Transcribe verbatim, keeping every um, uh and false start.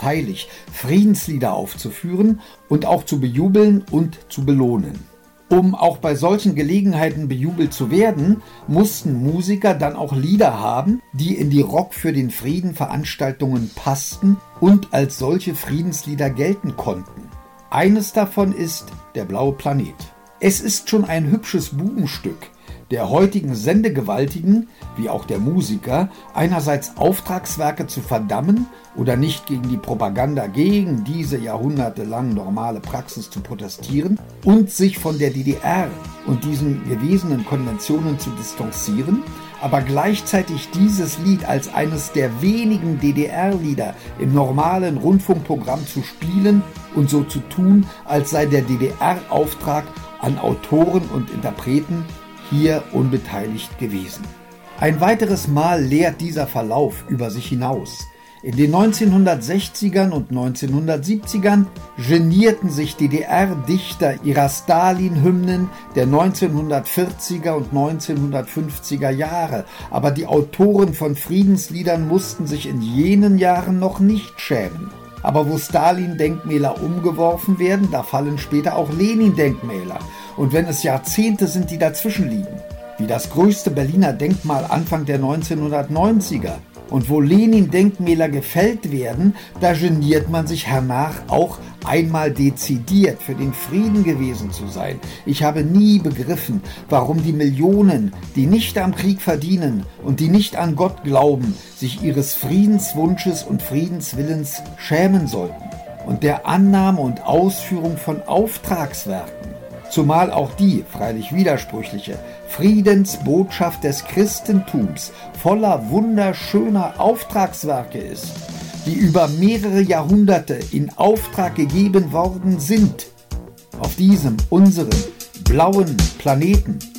heilig, Friedenslieder aufzuführen und auch zu bejubeln und zu belohnen. Um auch bei solchen Gelegenheiten bejubelt zu werden, mussten Musiker dann auch Lieder haben, die in die Rock für den Frieden Veranstaltungen passten und als solche Friedenslieder gelten konnten. Eines davon ist Der blaue Planet. Es ist schon ein hübsches Bubenstück, der heutigen Sendegewaltigen, wie auch der Musiker, einerseits Auftragswerke zu verdammen oder nicht gegen die Propaganda gegen diese jahrhundertelang normale Praxis zu protestieren und sich von der D D R und diesen gewesenen Konventionen zu distanzieren, aber gleichzeitig dieses Lied als eines der wenigen D D R-Lieder im normalen Rundfunkprogramm zu spielen und so zu tun, als sei der D D R-Auftrag an Autoren und Interpreten hier unbeteiligt gewesen. Ein weiteres Mal lehrt dieser Verlauf über sich hinaus. In den neunzehnhundertsechzigern und neunzehnhundertsiebzigern genierten sich D D R-Dichter ihrer Stalin-Hymnen der neunzehnhundertvierziger und neunzehnhundertfünfziger Jahre, aber die Autoren von Friedensliedern mussten sich in jenen Jahren noch nicht schämen. Aber wo Stalin-Denkmäler umgeworfen werden, da fallen später auch Lenin-Denkmäler. Und wenn es Jahrzehnte sind, die dazwischen liegen, wie das größte Berliner Denkmal Anfang der neunzehnhundertneunziger, und wo Lenin-Denkmäler gefällt werden, da geniert man sich hernach auch einmal dezidiert für den Frieden gewesen zu sein. Ich habe nie begriffen, warum die Millionen, die nicht am Krieg verdienen und die nicht an Gott glauben, sich ihres Friedenswunsches und Friedenswillens schämen sollten und der Annahme und Ausführung von Auftragswerken. Zumal auch die, freilich widersprüchliche, Friedensbotschaft des Christentums voller wunderschöner Auftragswerke ist, die über mehrere Jahrhunderte in Auftrag gegeben worden sind. Auf diesem, unseren blauen Planeten